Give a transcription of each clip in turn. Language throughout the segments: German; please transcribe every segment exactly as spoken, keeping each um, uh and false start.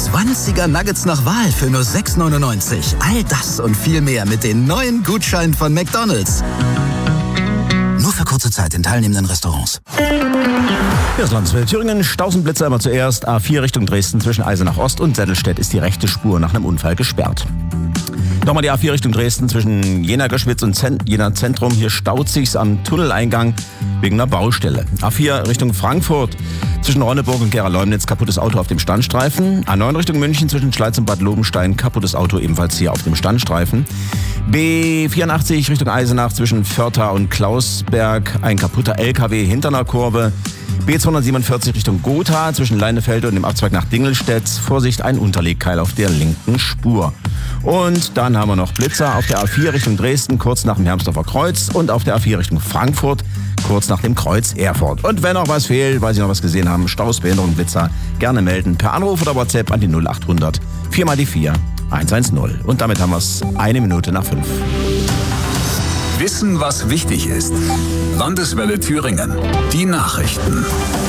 zwanziger Nuggets nach Wahl für nur sechs neunundneunzig. All das und viel mehr mit den neuen Gutscheinen von McDonald's. Nur für kurze Zeit in teilnehmenden Restaurants. Hier ist Landeswelle Thüringen. Stausenblitzer immer zuerst. A vier Richtung Dresden zwischen Eisenach Ost und Settelstedt ist die rechte Spur nach einem Unfall gesperrt. Nochmal die A vier Richtung Dresden zwischen Jena-Göschwitz und Zent- Jena Zentrum. Hier staut sich's am Tunneleingang wegen einer Baustelle. A vier Richtung Frankfurt zwischen Ronneburg und Gera-Leumnitz kaputtes Auto auf dem Standstreifen. A neun Richtung München zwischen Schleiz und Bad Lobenstein kaputtes Auto ebenfalls hier auf dem Standstreifen. B vierundachtzig Richtung Eisenach zwischen Förtha und Klausberg ein kaputter L K W hinter einer Kurve. B zweihundertsiebenundvierzig Richtung Gotha zwischen Leinefelde und dem Abzweig nach Dingelstedt. Vorsicht, ein Unterlegkeil auf der linken Spur. Und dann haben wir noch Blitzer auf der A vier Richtung Dresden, kurz nach dem Hermsdorfer Kreuz, und auf der A vier Richtung Frankfurt, kurz nach dem Kreuz Erfurt. Und wenn noch was fehlt, weil Sie noch was gesehen haben, Staus, Behinderung, Blitzer, gerne melden per Anruf oder WhatsApp an die null achthundert vier mal die vier eins eins null. Und damit haben wir es eine Minute nach fünf. Wissen, was wichtig ist. Landeswelle Thüringen. Die Nachrichten.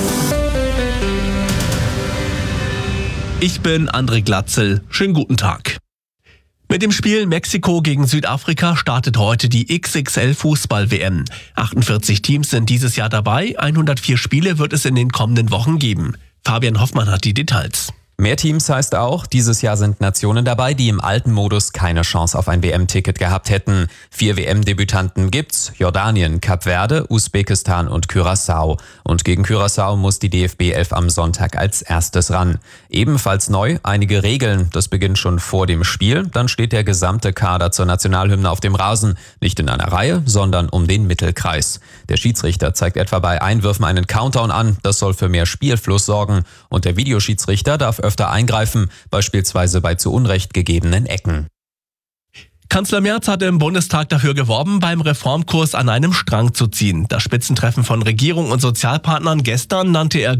Ich bin André Glatzel. Schönen guten Tag. Mit dem Spiel Mexiko gegen Südafrika startet heute die X X L-Fußball-W M. achtundvierzig Teams sind dieses Jahr dabei, hundertvier Spiele wird es in den kommenden Wochen geben. Fabian Hoffmann hat die Details. Mehr Teams heißt auch, dieses Jahr sind Nationen dabei, die im alten Modus keine Chance auf ein W M-Ticket gehabt hätten. Vier W M-Debütanten gibt's: Jordanien, Kap Verde, Usbekistan und Curaçao. Und gegen Curaçao muss die D F B elf am Sonntag als erstes ran. Ebenfalls neu einige Regeln. Das beginnt schon vor dem Spiel. Dann steht der gesamte Kader zur Nationalhymne auf dem Rasen. Nicht in einer Reihe, sondern um den Mittelkreis. Der Schiedsrichter zeigt etwa bei Einwürfen einen Countdown an. Das soll für mehr Spielfluss sorgen. Und der Videoschiedsrichter darf öfter eingreifen, beispielsweise bei zu Unrecht gegebenen Ecken. Kanzler Merz hat im Bundestag dafür geworben, beim Reformkurs an einem Strang zu ziehen. Das Spitzentreffen von Regierung und Sozialpartnern gestern nannte er